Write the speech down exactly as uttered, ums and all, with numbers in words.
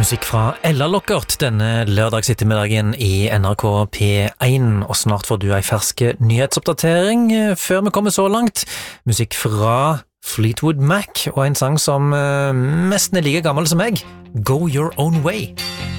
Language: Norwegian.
Musikk fra Ella Lockert denne lørdagsettermiddagen i N R K P én, og snart får du ei ferske nyhetsoppdatering før vi kommer så langt. Musikk fra Fleetwood Mac og en sang som nesten er like gammel som meg, Go Your Own Way.